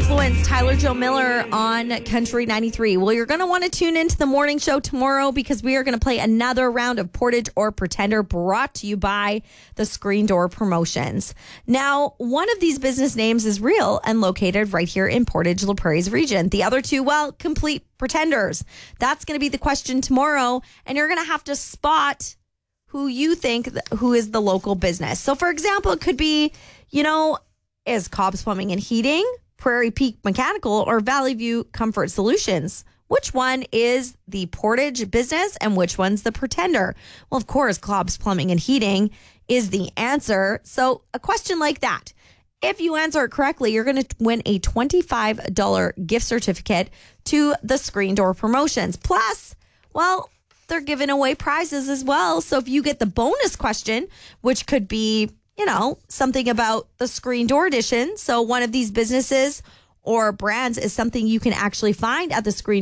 Influence, Tyler Joe Miller on Country 93. Well, you're going to want to tune into the morning show tomorrow because we are going to play another round of Portage or Pretender brought to you by the Screen Door Promotions. Now, one of these business names is real and located right here in Portage, La Prairie's region. The other two, well, complete pretenders. That's going to be the question tomorrow, and you're going to have to spot who you think who is the local business. So, for example, it could be, is Cobb's Plumbing and Heating, Prairie Peak Mechanical, or Valley View Comfort Solutions? Which one is the Portage business and which one's the pretender? Well, of course, Cobb's Plumbing and Heating is the answer. So a question like that, if you answer it correctly, you're going to win a $25 gift certificate to the Screen Door Promotions. Plus, well, they're giving away prizes as well. So if you get the bonus question, which could be something about the Screen Door Edition. So one of these businesses or brands is something you can actually find at the Screen